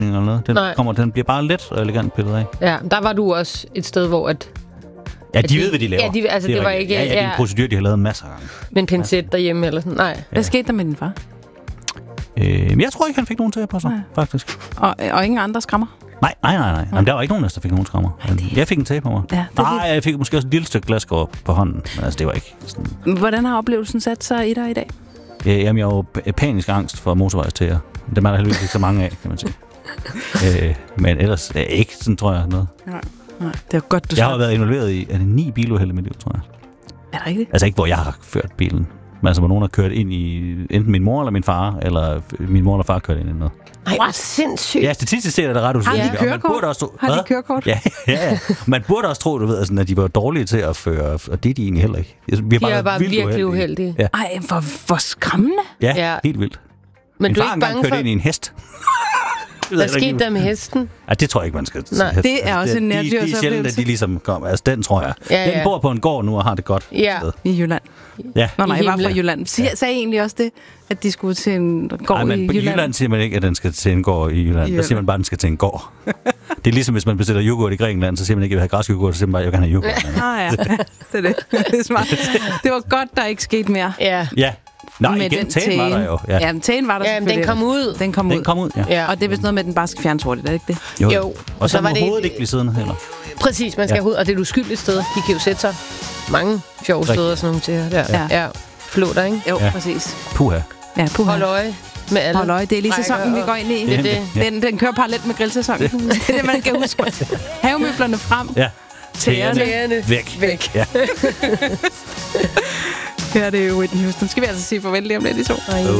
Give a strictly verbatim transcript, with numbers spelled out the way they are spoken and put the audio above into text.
eller noget. Den, kommer, den bliver bare let og elegant pillet af. Ja, der var du også et sted, hvor at... Ja, de, de ved, hvad de laver. Ja, de, altså, det, det var ikke... Ja, ja, det er en procedur, de har lavet masser af gange. Med en pincet derhjemme eller sådan. Nej. Hvad skete der med din far? Øh, men jeg tror ikke, han fik nogen til på sig, nej. faktisk. Og, og ingen andre skrammer? Nej, nej, nej. nej. Jamen, der var ikke nogen, der fik nogen skrammer. Det... Jeg fik en tape på mig. Ja, nej, lidt... jeg fik måske også et lille stykke glasgård på hånden. Men altså, det var ikke sådan... Hvordan har oplevelsen sat sig i dig i dag? Øh, jamen, jeg har jo panisk angst for motorvejstæger. Dem er der heldigvis ikke så mange af, kan man sige. øh, men ellers øh, ikke sådan, tror jeg, noget. Nej, nej. Det er godt, du Jeg har været involveret i er det ni biluheld i mit liv, tror jeg. Er det rigtigt? Altså ikke, hvor jeg har kørt bilen. Men altså, hvor nogen har kørt ind i enten min mor eller min far, eller min mor eller far kørt ind i noget. Nej, hvor sindssygt. Ja, statistisk set er det ret usynligt. Har de kørekort? Også tro, har de kørekort? Ja, ja, ja. Man burde også tro, du ved, sådan, at de var dårlige til at føre, og det er de egentlig heller ikke. Vi er bare, de er bare virkelig uheldige. Ja. Ej, hvor, hvor skræmmende. Ja, ja, helt vildt. Men min du far er ikke bange kørte for... ind i en hest. Hvad skete der med hesten? Ja, det tror jeg ikke, man skal... Nej, hest. det er også en nærdyrs oplevelse. De er sjældent, at de ligesom kommer. Altså, den tror jeg. Ja, ja. Den bor på en gård nu og har det godt. Ja. Sted. I Jylland. Ja. Nå, nej, jeg var fra Jylland. Sig, ja. Sagde egentlig også det, at de skulle til en gård Ej, men i Jylland? I Jylland siger man ikke, at den skal til en gård i Jylland. I Jylland. Der siger man bare, at den skal til en gård. Det er ligesom, hvis man bestiller yoghurt i Grækenland, så siger man ikke, at jeg vil have græsk yoghurt, så siger man bare, at jeg kan have yoghurt. Ah, ja. Det er det. Det er smart. Det var godt, der ikke skete mere. Ja. Ja. Nej, igen, tagen var der jo. Ja, ja men tagen var der ja, selvfølgelig. Den kom ud. Den kom ud. Den kom ud, ja. ja. Og det er vist noget med, at den bare skal fjernes hurtigt, er det ikke det? Jo. jo. Og, og så, så må hovedet det... ikke blive siddende heller. Præcis, man skal ja. have og det er et uskyldigt sted. De kan jo sætte sig mange sjove Rig. steder og sådan nogle til her. Der. Ja. ja. Flåter, ikke? Jo, ja. præcis. Puha. Ja, puha. Hold øje med alle. Hold øje, det er lige sæsonen, vi går ind i. Det er det. Ja. Den, den kører parallelt med grillsæsonen. Det. det er det, man kan huske. Havemøblerne frem. Ja. Tæerne. Væk. Væk. Ja. Her er det jo Whitney Houston. Skal vi altså sige farvel lige om lidt i to? Oh.